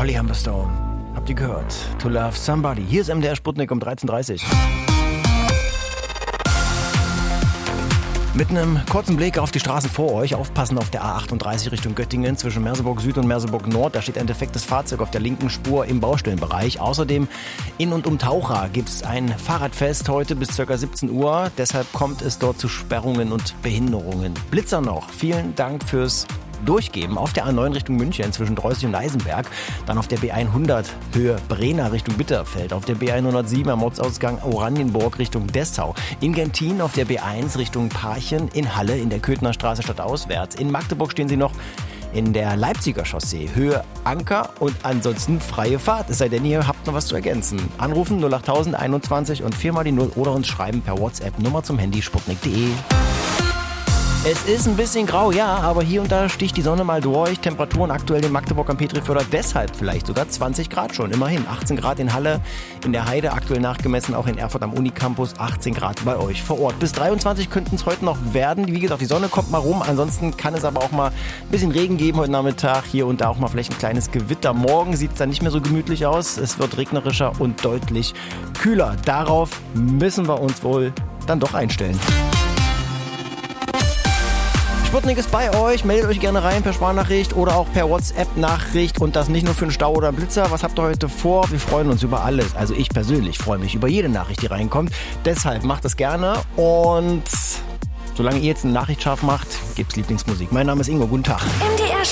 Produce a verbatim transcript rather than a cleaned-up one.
Holly Humberstone. Habt ihr gehört? To Love Somebody. Hier ist M D R Sputnik um dreizehn Uhr dreißig. Mit einem kurzen Blick auf die Straßen vor euch, aufpassen auf der A achtunddreißig Richtung Göttingen zwischen Merseburg Süd und Merseburg Nord. Da steht ein defektes Fahrzeug auf der linken Spur im Baustellenbereich. Außerdem in und um Taucher gibt es ein Fahrradfest heute bis ca. siebzehn Uhr. Deshalb kommt es dort zu Sperrungen und Behinderungen. Blitzer noch. Vielen Dank fürs Durchgeben auf der A neun Richtung München zwischen Dreußig und Eisenberg, dann auf der B hundert Höhe Brenner Richtung Bitterfeld, auf der B hundertsieben am Ortsausgang Oranienburg Richtung Dessau, in Gentin auf der B eins Richtung Parchen, in Halle in der Köthener Straße stadtauswärts, in Magdeburg stehen sie noch in der Leipziger Chaussee, Höhe Anker und ansonsten freie Fahrt, es sei denn, ihr habt noch was zu ergänzen. Anrufen null acht null null einundzwanzig und viermal die null oder uns schreiben per WhatsApp Nummer zum Handy sputnik punkt de. Es ist ein bisschen grau, ja, aber hier und da sticht die Sonne mal durch. Temperaturen aktuell in Magdeburg am Petriförder, deshalb vielleicht sogar zwanzig Grad schon. Immerhin achtzehn Grad in Halle, in der Heide, aktuell nachgemessen auch in Erfurt am Unicampus, achtzehn Grad bei euch vor Ort. Bis dreiundzwanzig könnten es heute noch werden. Wie gesagt, die Sonne kommt mal rum. Ansonsten kann es aber auch mal ein bisschen Regen geben heute Nachmittag. Hier und da auch mal vielleicht ein kleines Gewitter. Morgen sieht es dann nicht mehr so gemütlich aus. Es wird regnerischer und deutlich kühler. Darauf müssen wir uns wohl dann doch einstellen. Sputnik ist bei euch, meldet euch gerne rein per Sprachnachricht oder auch per WhatsApp-Nachricht und das nicht nur für einen Stau oder einen Blitzer. Was habt ihr heute vor? Wir freuen uns über alles. Also ich persönlich freue mich über jede Nachricht, die reinkommt. Deshalb macht das gerne und solange ihr jetzt eine Nachricht scharf macht, gibt's Lieblingsmusik. Mein Name ist Ingo, guten Tag. M D R